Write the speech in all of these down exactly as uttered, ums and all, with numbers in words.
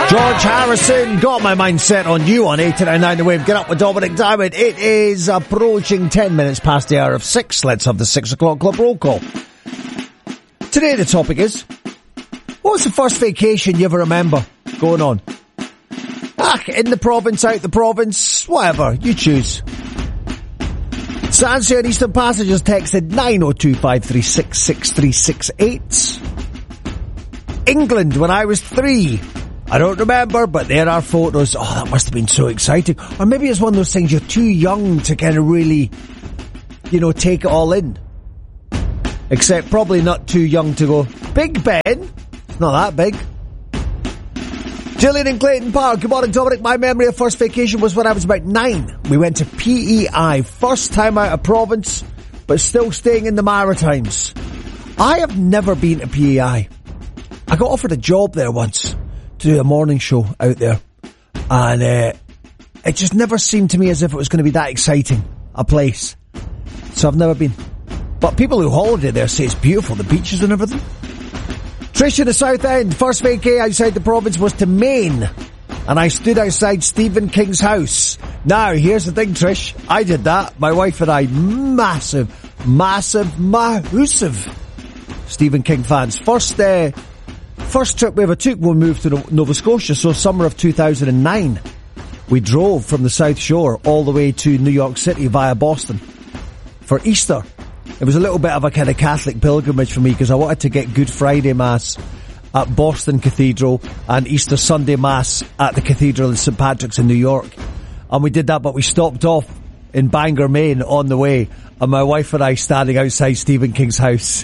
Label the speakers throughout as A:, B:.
A: George Harrison, got my mind set on you on eight nine nine The Wave. Get up with Dominic Diamond. It is approaching ten minutes past the hour of six. Let's have the six o'clock club roll call. Today the topic is, what was the first vacation you ever remember going on? Ah, in the province, out the province, whatever, you choose. Sansa and Eastern Passengers texted nine oh two five three six six three six eight. England when I was three. I don't remember, but there are photos. Oh, that must have been so exciting. Or maybe it's one of those things you're too young to kind of really, you know, take it all in. Except probably not too young to go, Big Ben? It's not that big. Gillian in Clayton Park. Good morning, Dominic. My memory of first vacation was when I was about nine. We went to P E I. First time out of province, but still staying in the Maritimes. I have never been to P E I. I got offered a job there once to do a morning show out there, and uh, it just never seemed to me as if it was going to be that exciting a place, so I've never been. But people who holiday there say it's beautiful, the beaches and everything. Trish in the South End, first vacay outside the province was to Maine, and I stood outside Stephen King's house. Now here's the thing, Trish, I did that, my wife and I, massive massive massive Stephen King fans. First uh First trip we ever took when we moved to Nova Scotia, so summer of two thousand nine. We drove from the South Shore all the way to New York City via Boston for Easter. It was a little bit of a kind of Catholic pilgrimage for me because I wanted to get Good Friday Mass at Boston Cathedral and Easter Sunday Mass at the Cathedral in Saint Patrick's in New York. And we did that, but we stopped off in Bangor, Maine on the way, and my wife and I standing outside Stephen King's house.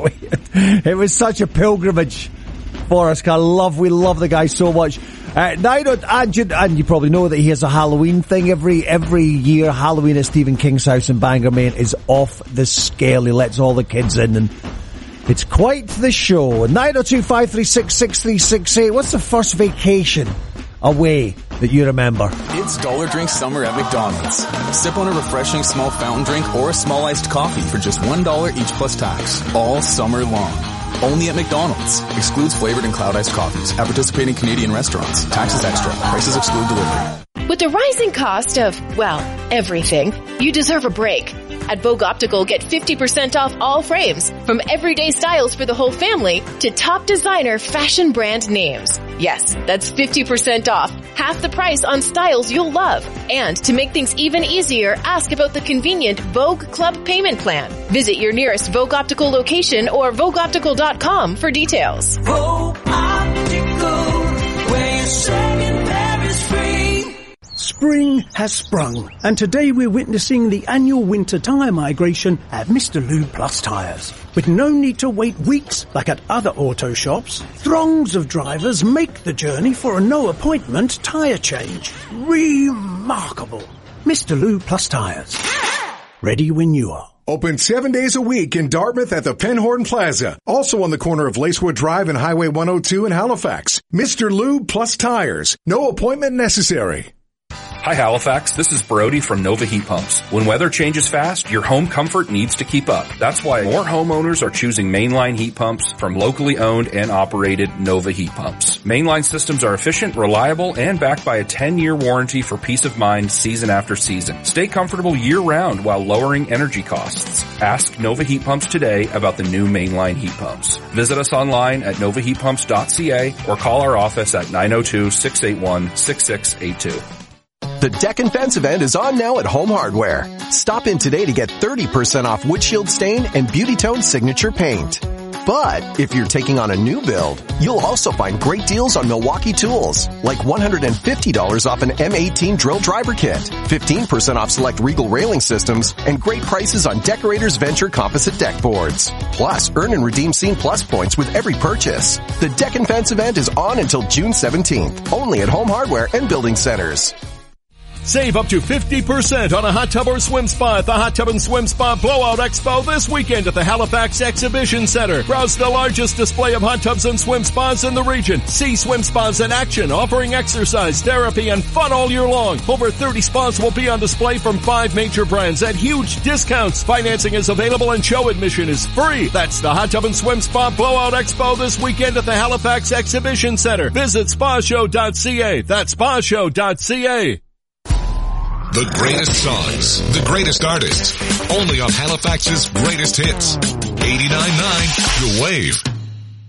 A: It was such a pilgrimage for us. I love, we love the guy so much. Uh, nine, and, you, and you probably know that he has a Halloween thing every every year. Halloween at Stephen King's house in Bangor, Maine is off the scale. He lets all the kids in, and it's quite the show. nine oh two five three six six three six eight. What's the first vacation away that you remember?
B: It's Dollar Drink Summer at McDonald's. Sip on a refreshing small fountain drink or a small iced coffee for just one dollar each plus tax, all summer long. Only at McDonald's. Excludes flavored and cloud iced coffees at participating Canadian restaurants. Taxes extra. Prices exclude delivery.
C: With the rising cost of, well, everything, you deserve a break. At Vogue Optical, get fifty percent off all frames, from everyday styles for the whole family to top designer fashion brand names. Yes, that's fifty percent off, half the price on styles you'll love. And to make things even easier, ask about the convenient Vogue Club payment plan. Visit your nearest Vogue Optical location or vogue optical dot com for details.
D: Vogue Optical, where you're saying there is free.
E: Spring has sprung, and today we're witnessing the annual winter tyre migration at Mister Lube Plus Tyres. With no need to wait weeks like at other auto shops, throngs of drivers make the journey for a no-appointment tyre change. Remarkable. Mister Lube Plus Tyres. Ready when you are.
F: Open seven days a week in Dartmouth at the Penhorn Plaza. Also on the corner of Lacewood Drive and Highway one oh two in Halifax. Mister Lube Plus Tires. No appointment necessary.
G: Hi Halifax, this is Brody from Nova Heat Pumps. When weather changes fast, your home comfort needs to keep up. That's why more homeowners are choosing mainline heat pumps from locally owned and operated Nova Heat Pumps. Mainline systems are efficient, reliable, and backed by a ten-year warranty for peace of mind season after season. Stay comfortable year-round while lowering energy costs. Ask Nova Heat Pumps today about the new mainline heat pumps. Visit us online at nova heat pumps dot c a or call our office at nine oh two, six eight one, six six eight two.
H: The Deck and Fence event is on now at Home Hardware. Stop in today to get thirty percent off windshield stain and Beauty Tone signature paint. But if you're taking on a new build, you'll also find great deals on Milwaukee tools, like one hundred fifty dollars off an M eighteen drill driver kit, fifteen percent off select Regal railing systems, and great prices on Decorators Venture composite deck boards. Plus, earn and redeem Scene Plus points with every purchase. The Deck and Fence event is on until June seventeenth, only at Home Hardware and Building Centers.
I: Save up to fifty percent on a hot tub or swim spa at the Hot Tub and Swim Spa Blowout Expo this weekend at the Halifax Exhibition Center. Browse the largest display of hot tubs and swim spas in the region. See swim spas in action, offering exercise, therapy, and fun all year long. Over thirty spas will be on display from five major brands at huge discounts. Financing is available and show admission is free. That's the Hot Tub and Swim Spa Blowout Expo this weekend at the Halifax Exhibition Center. Visit spa show dot c a. That's spa show dot c a.
J: The greatest songs, the greatest artists, only on Halifax's greatest hits. eighty-nine point nine The Wave.